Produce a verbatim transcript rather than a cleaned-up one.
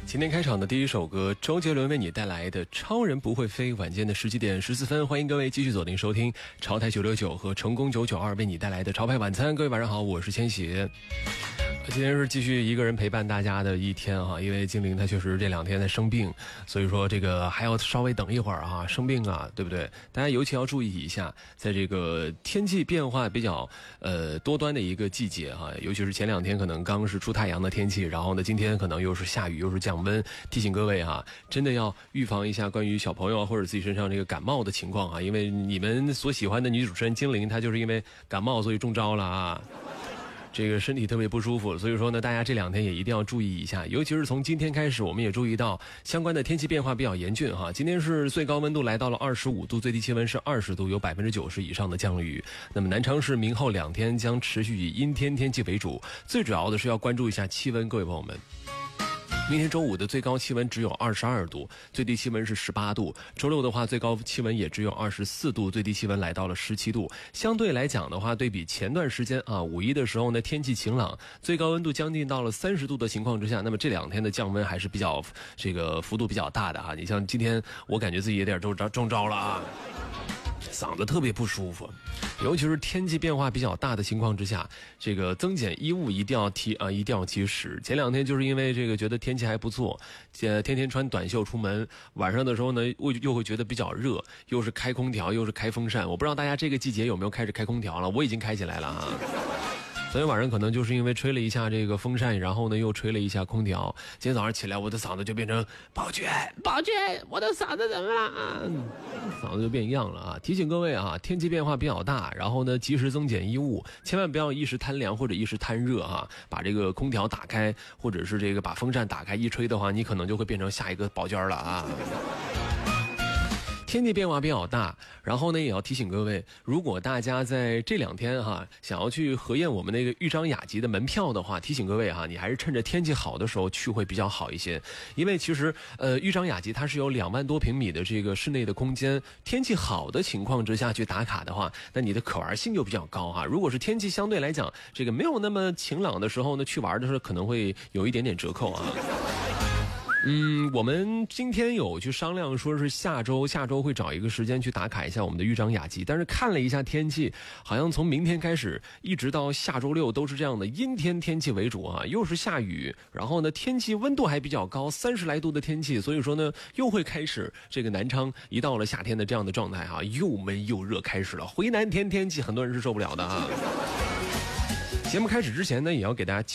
今天开场的第一首歌，周杰伦为你带来的《超人不会飞》。晚间的十七点十四分，欢迎各位继续锁定收听潮台九六九和成功九九二为你带来的潮派晚餐。各位晚上好，我是千玺。今天是继续一个人陪伴大家的一天哈，因为精灵他确实这两天在生病，所以说这个还要稍微等一会儿啊，生病啊，对不对？大家尤其要注意一下，在这个天气变化比较呃多端的一个季节哈，尤其是前两天可能刚是出太阳的天气，然后呢今天可能又是下雨又是降温，提醒各位哈，真的要预防一下关于小朋友或者自己身上这个感冒的情况啊，因为你们所喜欢的女主持人精灵，她就是因为感冒所以中招了啊。这个身体特别不舒服，所以说呢，大家这两天也一定要注意一下，尤其是从今天开始，我们也注意到相关的天气变化比较严峻哈。今天是最高温度来到了二十五度，最低气温是二十度，有百分之九十以上的降雨。那么南昌市明后两天将持续以阴天天气为主，最主要的是要关注一下气温，各位朋友们。明天周五的最高气温只有二十二度，最低气温是十八度。周六的话，最高气温也只有二十四度，最低气温来到了十七度。相对来讲的话，对比前段时间啊，五一的时候呢，天气晴朗，最高温度将近到了三十度的情况之下，那么这两天的降温还是比较这个幅度比较大的哈。你像今天，我感觉自己有点中招中招了啊。嗓子特别不舒服，尤其是天气变化比较大的情况之下，这个增减衣物一定要提啊，一定要及时。前两天就是因为这个觉得天气还不错，呃，天天穿短袖出门，晚上的时候呢，又又会觉得比较热，又是开空调又是开风扇。我不知道大家这个季节有没有开始开空调了，我已经开起来了啊。昨天晚上可能就是因为吹了一下这个风扇，然后呢又吹了一下空调，今天早上起来我的嗓子就变成宝娟宝娟，我的嗓子怎么了啊？嗓子就变样了啊！提醒各位啊，天气变化比较大，然后呢及时增减衣物，千万不要一时贪凉或者一时贪热啊！把这个空调打开，或者是这个把风扇打开一吹的话，你可能就会变成下一个宝娟了啊！天气变化比较大，然后呢也要提醒各位，如果大家在这两天哈想要去核验我们那个豫章雅集的门票的话，提醒各位哈，你还是趁着天气好的时候去会比较好一些。因为其实呃豫章雅集它是有两万多平米的这个室内的空间，天气好的情况之下去打卡的话，那你的可玩性就比较高哈。如果是天气相对来讲这个没有那么晴朗的时候呢，去玩的时候可能会有一点点折扣啊。嗯，我们今天有去商量，说是下周下周会找一个时间去打卡一下我们的豫章雅集，但是看了一下天气，好像从明天开始一直到下周六都是这样的阴天天气为主啊，又是下雨，然后呢天气温度还比较高，三十来度的天气，所以说呢又会开始这个南昌一到了夏天的这样的状态啊，又闷又热开始了，回南天天气很多人是受不了的啊。节目开始之前呢，也要给大家